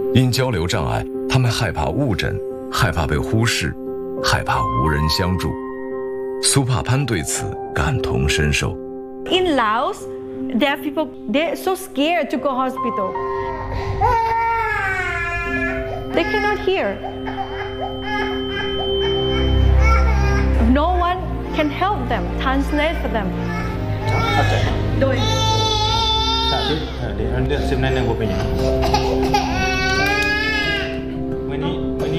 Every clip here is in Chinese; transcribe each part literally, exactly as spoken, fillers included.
因交流障碍，他们害怕误诊，害怕被忽视，害怕无人相助。苏帕潘对此感同身受。 In Laos, deaf people they're so scared to go hospital. They cannot hear. No one can help them, translate for them. 对。Dia sebenarnya gue punya. Ini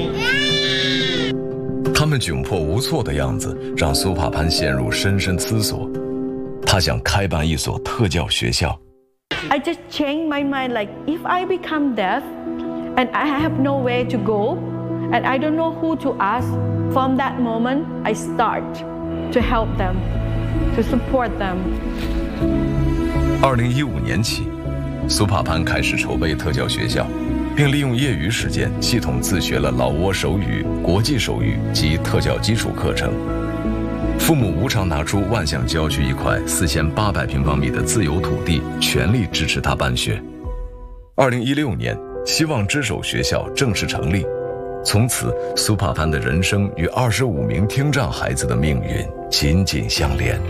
ini. 他们窘迫无措的样子，让苏帕潘陷入深深思索。他想开办一所特教学校。 I just changed my mind. Like, if I become deaf, and I have nowhere to go, and I don't know who to ask, from that moment, I start to help them, to support them. 二零一五年起，苏帕潘开始筹备特教学校，并利用业余时间系统自学了老挝手语、国际手语及特教基础课程。父母无偿拿出万象郊区一块四千八百平方米的自有土地，全力支持他办学。二零一六年，希望之手学校正式成立，从此苏帕潘的人生与二十五名听障孩子的命运紧紧相连。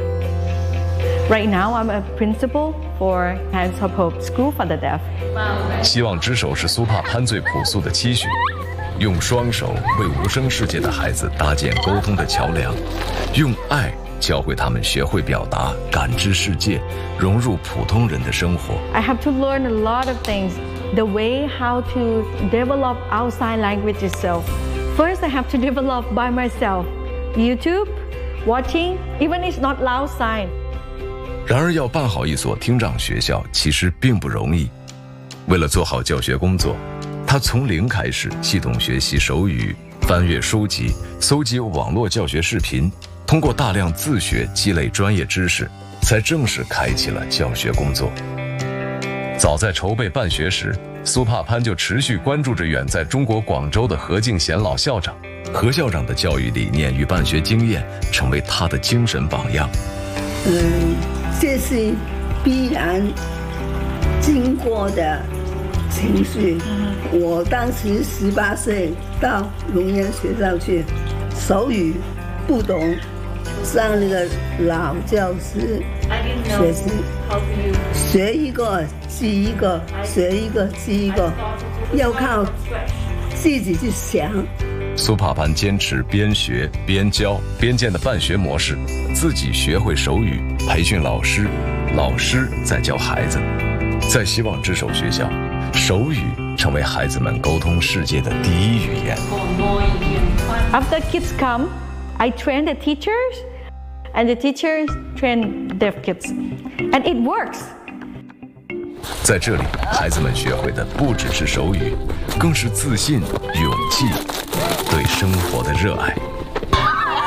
Right now, I'm a principal for Hands of Hope School for the Deaf. 希望之手是苏帕潘最朴素的期许，用双手为无声世界的孩子搭建沟通的桥梁，用爱教会他们学会表达、感知世界，融入普通人的生活。 I have to learn a lot of things. The way how to develop our sign language itself. First, I have to develop by myself. YouTube, watching, even it's not loud sign. 然而，要办好一所听障学校其实并不容易。为了做好教学工作，他从零开始系统学习手语，翻阅书籍，搜集网络教学视频，通过大量自学积累专业知识，才正式开启了教学工作。早在筹备办学时，苏帕潘就持续关注着远在中国广州的何敬贤老校长。何校长的教育理念与办学经验成为他的精神榜样。 嗯，这是必然经过的程序。我当时十八岁到龙岩学校去，手语不懂，上那个老教师学习，学一个记一个，学一个记一个，要靠自己去想。 苏帕潘坚持边学边教边建的办学模式，自己学会手语，培训老师，老师再教孩子。在希望之手学校，手语成为孩子们沟通世界的第一语言。 After kids come, I train the teachers, and the teachers train deaf kids, and it works. 在这里，孩子们学会的不只是手语，更是自信、勇气，对生活的热爱。